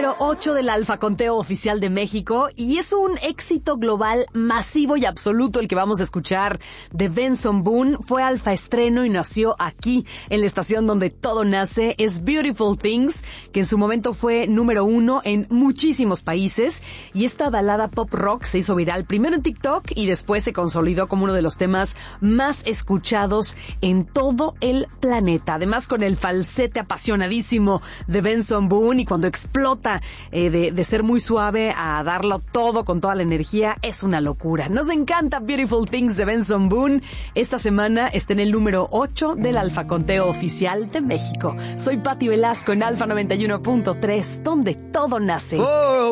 número 8 del Alfa Conteo Oficial de México y es un éxito global masivo y absoluto el que vamos a escuchar de Benson Boone. Fue alfa estreno y nació aquí, en la estación donde todo nace. Es Beautiful Things, que en su momento fue número 1 en muchísimos países, y esta balada pop rock se hizo viral primero en TikTok y después se consolidó como uno de los temas más escuchados en todo el planeta. Además, con el falsete apasionadísimo de Benson Boone, y cuando explota de ser muy suave a darlo todo con toda la energía, es una locura. Nos encanta Beautiful Things de Benson Boone. Esta semana está en el número 8 del Alfa Conteo Oficial de México. Soy Pati Velasco en Alfa 91.3, donde todo nace.